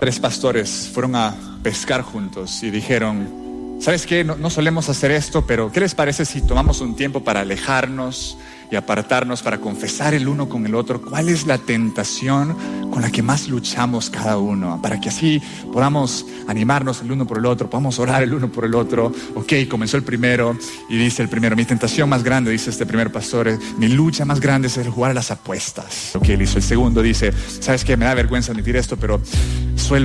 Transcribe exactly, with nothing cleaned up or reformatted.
Tres pastores fueron a pescar juntos y dijeron: ¿sabes qué? No, no solemos hacer esto, pero ¿qué les parece si tomamos un tiempo para alejarnos y apartarnos, para confesar el uno con el otro cuál es la tentación con la que más luchamos cada uno, para que así podamos animarnos el uno por el otro, podamos orar el uno por el otro? Ok, comenzó el primero y dice el primero: mi tentación más grande, dice este primer pastor, es, mi lucha más grande es el jugar a las apuestas. Ok, él hizo. El segundo dice: ¿sabes qué? Me da vergüenza admitir esto, pero suelo